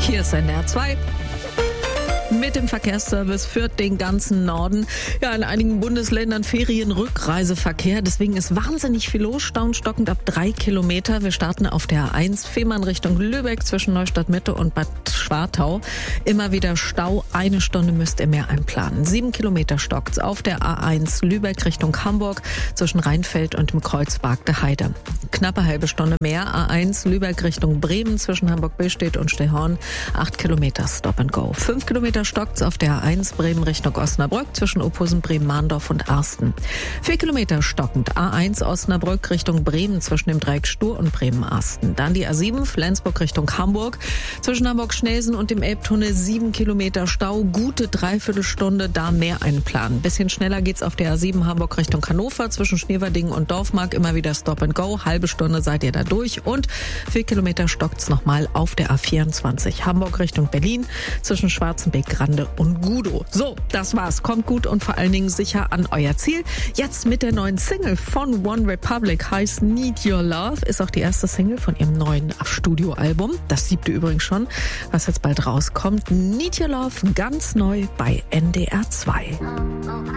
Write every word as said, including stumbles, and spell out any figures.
Hier ist N D R zwei. Mit dem Verkehrsservice für den ganzen Norden. Ja, in einigen Bundesländern Ferienrückreiseverkehr. Deswegen ist wahnsinnig viel los. Staunstockend ab drei Kilometer. Wir starten auf der A eins Fehmarn Richtung Lübeck zwischen Neustadt Mitte und Bad Schwartau. Immer wieder Stau. Eine Stunde müsst ihr mehr einplanen. Sieben Kilometer stockt's auf der A eins Lübeck Richtung Hamburg zwischen Rheinfeld und dem Kreuz Bargte Heide. Knappe halbe Stunde mehr. A eins Lübeck Richtung Bremen zwischen Hamburg-Billstedt und Stehorn. Acht Kilometer Stop and Go. Fünf Kilometer stockt's auf der A eins Bremen Richtung Osnabrück zwischen Ophusen, Bremen-Mahndorf und Arsten. Vier Kilometer stockend A eins Osnabrück Richtung Bremen zwischen dem Dreieck Stur und Bremen-Arsten. Dann die A sieben Flensburg Richtung Hamburg zwischen Hamburg-Schnelsen und dem Elbtunnel. Sieben Kilometer Stau, gute Dreiviertelstunde, da mehr einplanen. Bisschen schneller geht's auf der A sieben Hamburg Richtung Hannover zwischen Schneewerdingen und Dorfmark. Immer wieder Stop and Go. Halbe Stunde seid ihr da durch. Und vier Kilometer stockt's nochmal auf der A vierundzwanzig Hamburg Richtung Berlin zwischen Schwarzenbeck, Grande und Gudow. So, das war's. Kommt gut und vor allen Dingen sicher an euer Ziel. Jetzt mit der neuen Single von One Republic, heißt Need Your Love. Ist auch die erste Single von ihrem neuen Studioalbum. Das siebte übrigens schon, was jetzt bald rauskommt. Need Your Love, ganz neu bei N D R zwei.